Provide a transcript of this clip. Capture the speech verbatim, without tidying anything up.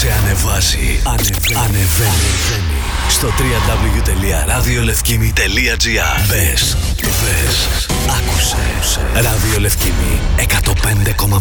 Σε ανεβάζει, ανεβαίνει, ανεβαίνει. Στο double-u double-u double-u τελεία ραδιολευκήμι τελεία τζι άρ. Μπες, δες, άκουσε. Ραδιολευκήμι εκατόν πέντε κόμμα